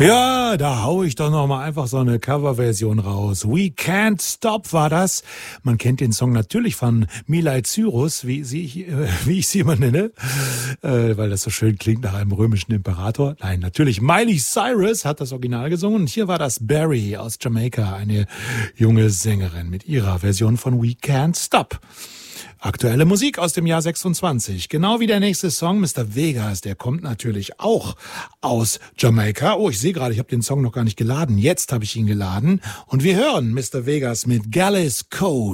Ja, da hau ich doch noch mal einfach so eine Coverversion raus. We Can't Stop war das. Man kennt den Song natürlich von Miley Cyrus, wie ich sie immer nenne, weil das so schön klingt nach einem römischen Imperator. Nein, natürlich Miley Cyrus hat das Original gesungen und hier war das Barry aus Jamaika, eine junge Sängerin mit ihrer Version von We Can't Stop. Aktuelle Musik aus dem Jahr 26. Genau wie der nächste Song, Mr. Vegas, der kommt natürlich auch aus Jamaika. Oh, ich sehe gerade, ich habe den Song noch gar nicht geladen. Jetzt habe ich ihn geladen. Und wir hören Mr. Vegas mit Gallus Code.